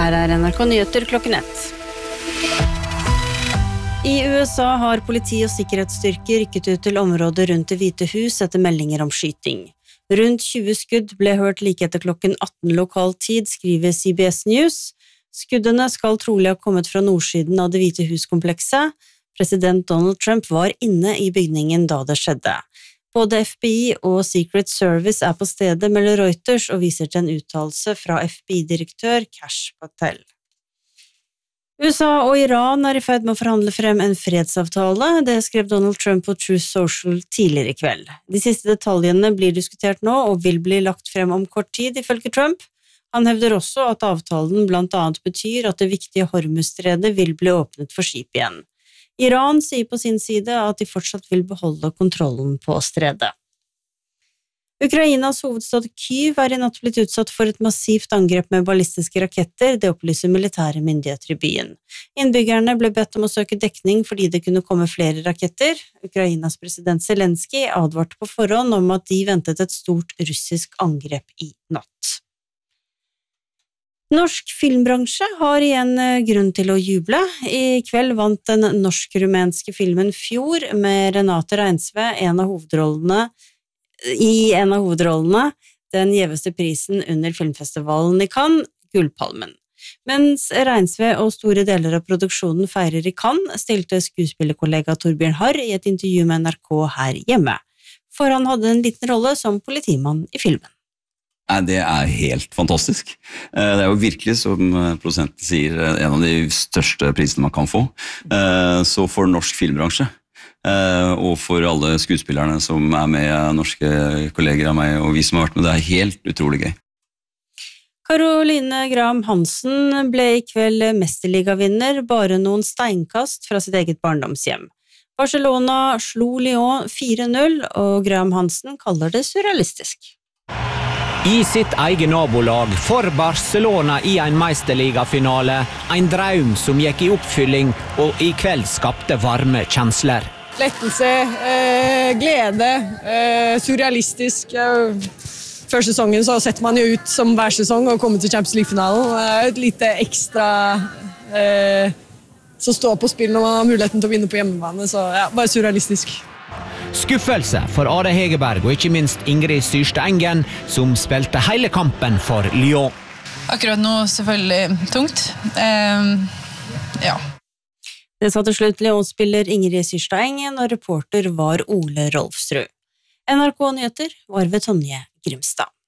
Her NRK Nyheter klokken 1. I USA har politi og sikkerhetsstyrker rykket ut til området rundt Det hvite hus etter meldinger om skyting. Rundt 20 skudd ble hørt like etter klokken 18 lokal tid, skriver CBS News. Skuddene skal trolig ha kommet fra nordsiden av Det hvite hus-komplekset. President Donald Trump var inne i bygningen da det skjedde. Både FBI og Secret Service på stedet, melder Reuters, og viser til en uttalelse fra FBI-direktør Kash Patel. USA og Iran i ferd med å forhandle frem en fredsavtale, det skrev Donald Trump på Truth Social tidligere i kveld. De siste detaljene blir diskutert nå og vil bli lagt frem om kort tid, ifølge Trump. Han hevder også at avtalen blant annet betyr at det viktige Hormuzstredet vil bli åpnet for skip igjen. Iran sier på sin side at de fortsatt vil beholde kontrollen på stredet. Ukrainas hovedstad Kyiv i natt blitt utsatt for et massivt angrep med ballistiske raketter, det opplyser militære myndigheter i byen. Innbyggerne ble bedt om å søke dekning fordi det kunne komme flere raketter. Ukrainas president Zelensky advarte på forhånd om at de ventet et stort russisk angrep i natt. Norsk filmbransje har igjen grunn til å juble. I kveld vant den norsk-rumenske filmen Fjord med Renate Reinsve i en av hovedrollene, den gjeveste prisen under filmfestivalen i Cannes, Gullpalmen. Mens Reinsve og store deler av produksjonen feirer i Cannes, stilte skuespillerkollega Torbjørn Harr i et intervju med NRK her hjemme, for han hadde en liten rolle som politimann i filmen. Det helt fantastisk. Det jo virkelig, som produsenten sier, en av de største prisene man kan få. Så for norsk filmbransje, og for alle skuespillerne som med, norske kolleger av meg, og vi som har vært med, det helt utrolig gøy. Caroline Graham Hansen ble i kveld mesterligavinner, bare noen steinkast fra sitt eget barndomshjem. Barcelona slo Lyon 4-0, og Graham Hansen kaller det surrealistisk. I sitt egen nabolag for Barcelona i en meisterligafinale, en drøm som gikk i oppfylling og i kveld skapte varme kjensler. Lettelse, glede, surrealistisk. Før sesongen så setter man jo ut som hver sesong og kommer til Champions League-finalen. Et lite ekstra som står på spill når man har muligheten til å vinne på hjemmebane, så ja, bare surrealistisk. Skuffelse for Ade Hegerberg og ikke minst Ingrid Syrstad Engen, som spilte hele kampen for Lyon. Akkurat nå selvfølgelig tungt. Ja. Det sa til slutt Lyon-spiller Ingrid Syrstad Engen, og reporter var Ole Rolfsrud. NRK Nyheter var ved Tonje Grimstad.